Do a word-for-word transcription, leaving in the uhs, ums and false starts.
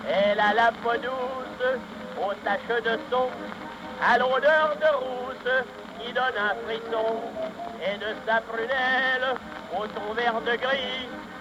Elle a la peau douce, aux taches de son, à l'odeur de rousse qui donne un frisson. Et de sa prunelle, au ton vert de gris,